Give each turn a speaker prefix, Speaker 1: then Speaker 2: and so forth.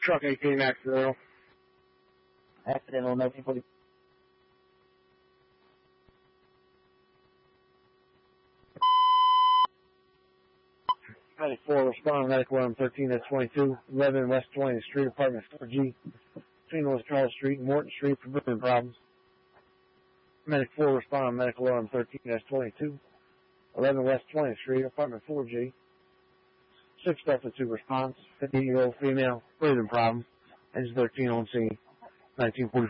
Speaker 1: Truck 18 accidental.
Speaker 2: Accidental, 1940.
Speaker 1: Medic 4, respond, medic 1113, that's 22, 11 West 20th Street, apartment 4G, between West Charles Street and Morton Street for breathing problems. Medic 4, respond, medic 1113, that's 22, 11 West 20th Street, apartment 4G, 6 Delta 2 response, 50-year-old female, breathing problems, engine 13 on scene, 1945.